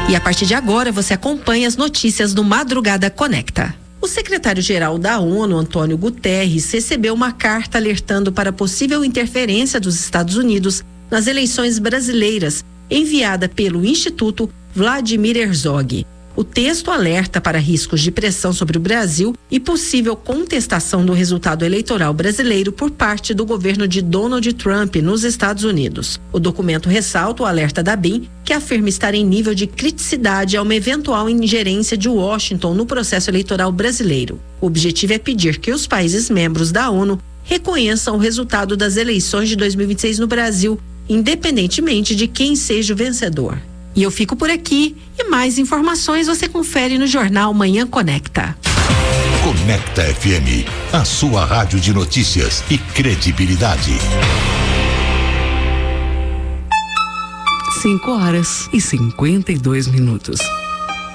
E a partir de agora você acompanha as notícias do Madrugada Conecta. O secretário-geral da ONU, Antônio Guterres, recebeu uma carta alertando para a possível interferência dos Estados Unidos nas eleições brasileiras, enviada pelo Instituto Vladimir Herzog. O texto alerta para riscos de pressão sobre o Brasil e possível contestação do resultado eleitoral brasileiro por parte do governo de Donald Trump nos Estados Unidos. O documento ressalta o alerta da BIM, que afirma estar em nível de criticidade a uma eventual ingerência de Washington no processo eleitoral brasileiro. O objetivo é pedir que os países membros da ONU reconheçam o resultado das eleições de 2026 no Brasil, independentemente de quem seja o vencedor. E eu fico por aqui e mais informações você confere no Jornal Manhã Conecta. Conecta FM, a sua rádio de notícias e credibilidade. 5 horas e 52 minutos.